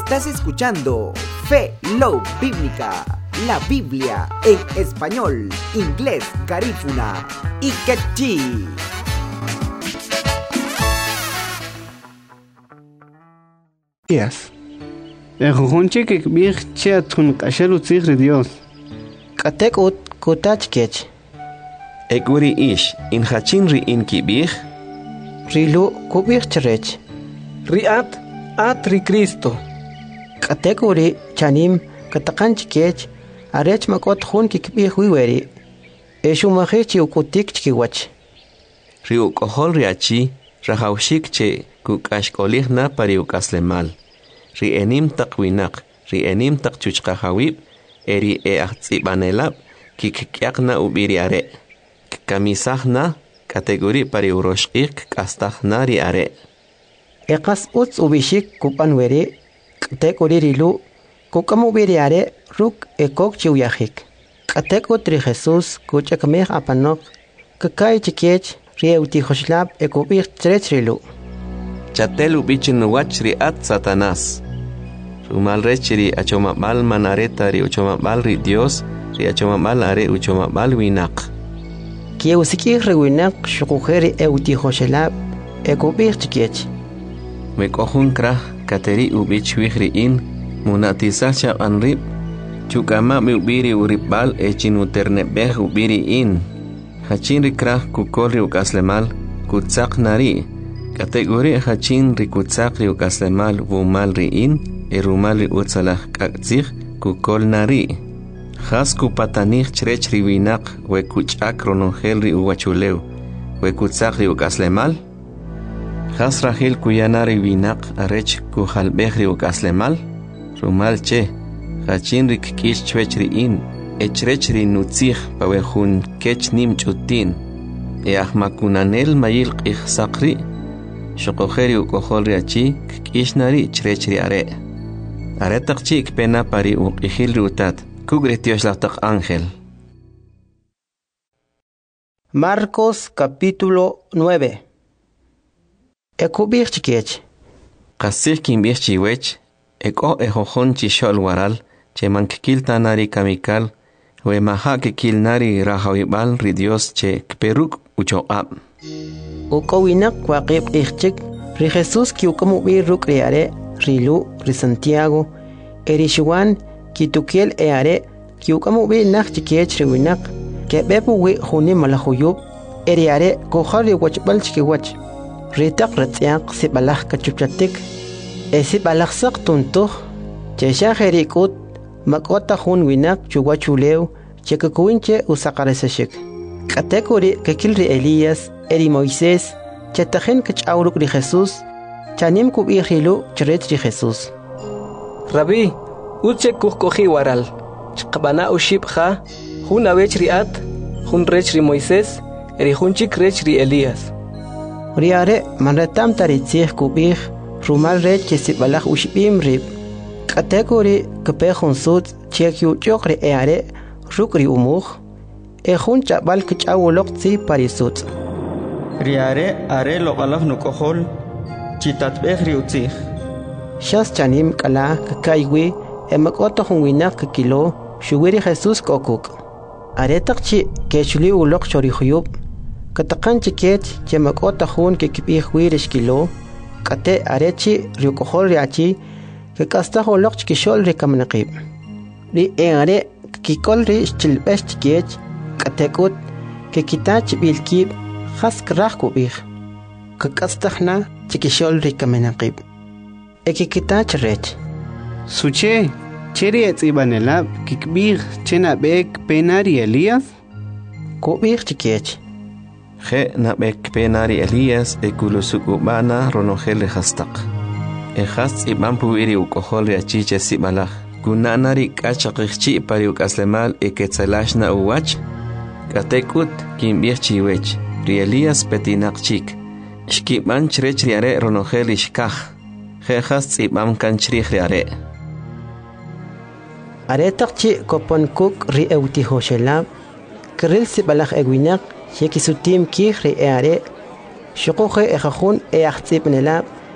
Estás escuchando Fe Love Bíblica, la Biblia en español, inglés, garífuna y quechí. Yes. Ejunche que bir chatun kashalu tigre Dios. Katek ut kotach kech. Ekuri ish in hachinri in kibir. Rilu kubir cherech. Riat atri Cristo. Katek uri chanim katakanch kech arech makot hun kikbir wiweri. Eshumahichi ukutik chikiwach. Riu kohol riachi rahaushik che kukashkolih na pariukaslemal. Ri enim takwinak, ri enim takchuchkahawib, eri ahtzibanelab, kikkyakna ubiriare. Kamisahna, kategori pariuroshik kastahna riare. Ekas uts ubishik kupanweri, kategori rilu, kukamubiriare, ruk ekok chiuyahik. Katek utri Jesus, kuchakameh apanok, kakai chikiech, rieuti-hoshlab ekubir trech rilu. Chatel ubichin nuwach riat Satanás. Rumal rechiri achomabal manareta ri uchomabal ri Dios, ri achomabal are uchomabal winak. Kieusikih rewinak shukujeri euti-hoshlab ekubir chikiech. Mekohun krah kateri ubich wihri in, munatisach anrib, chukama mi ubiri uribal echin uternebeh ubiri in. Hachin ri krah kukolri ukaslemal, kutsak nari. Kategori hachin rikutsak riukaslemal wumal riin, erumal riutsalah kaktzih kukol nari. Has kupatanich chrech riwinak wekuchak ronongel riuwachuleu, wekutsak riukaslemal. Has rahil kuyana riwinak arech kuhalbeh riukaslemal. Rumal che, hachin rikkish chwech riin, echrech rinutzih pawehun kech nim chutin. Eahmakunanel mayil qihsakri. Shokojeri ukojolri achi kishnari chrechri are. Aretak chik pena pari ukihilri utat. Kugretios latak ángel. Marcos capítulo 9. Ekubir chikiech. Kasih kimbir chiwech. Eko ejojon chishol waral. Che mankikil tanari kamikal. We maha kikil nari rahawibal ri Dios che kperuk uchoab. Ukowinak kwaqib ichchik ri Jesus kiukamubir ruk riare rilu ri Santiago erishuan kitukiel eare kiukamubir nak chikiech riwinak kebepu wi huni malahuyub eriare kohari wachbal chikiwach ritak ratziaq sibalach kachuchatik esibalach sak tuntuh cheshahirikut makota hun winak chuwachuleu chekakuinche usakaresashik katekuri kekilri Elías eri Moisés, chatajen kachawruk ri Jesus, chanim kubihilu chret ri Jesus. Rabbi, uche kuhkohi waral. Chqabana ushibha, hun awech riat, hun rech ri Moisés, eri hunchik rech ri Elías. Riare manretam taritzih kubih, rumal rech chesibalach ushibim rib. Kategori kepehun sud chekyu chokre eare, ruk ri umuh, ehun chabal kachawulok tzi parisut. Riare are lo galaf no kohol chitatbeh riutzih. Shas chanim kala kakaiwi emakoto hunwinak kilo shuwiri Jesus kokuk. Are takchi kechuli ulok chorihuyub. Katakan chiket chemakoto hun kikibih wirish kilo. Kate arechi riukohol riachi kekasta holok chikishol rikamnaqib. Ri are kikol ri chilbesh chikech katekut kekitach bilkib Hask rahkubih. Kakastahna chikishol rikamenaqib. Ekikitach rech. Suche, cheri etzibanelab kikbir chenabek penari Elías. Kubih chikiech. Je nabek penari Elías ekulusukubana ronogel hastak. Ehas ibampu iri ukojol riachiche sibalach. Kunanari kachakikchi pariukaslemal eketzelashna uwach. Katekut kimbir chiwech. Ri Elías petinak chik. Shkiban chrech riare ronogel ishkaj. Jejas tzibam kan chrich riare. Aretak chi kopon kuk ri euti-hoshelab. Kril sibalach egwinak. Yekisutim kih ri eare. Shukuche ejajun eachtzibnelab.